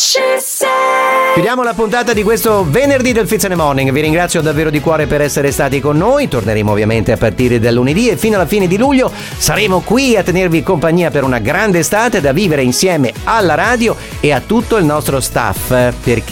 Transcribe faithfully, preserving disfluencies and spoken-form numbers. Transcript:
Chiudiamo la puntata di questo venerdì del Fizz and the Morning. Vi ringrazio davvero di cuore per essere stati con noi. Torneremo ovviamente a partire da lunedì e fino alla fine di luglio saremo qui a tenervi compagnia per una grande estate da vivere insieme alla radio e a tutto il nostro staff, perché